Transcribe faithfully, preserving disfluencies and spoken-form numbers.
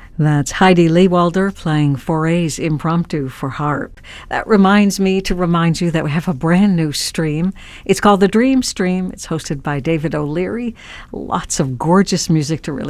That's Heidi Lewalder playing Forays Impromptu for harp. That reminds me to remind you that we have a brand new stream. It's called the Dream Stream. It's hosted by David O'Leary. Lots of gorgeous music to really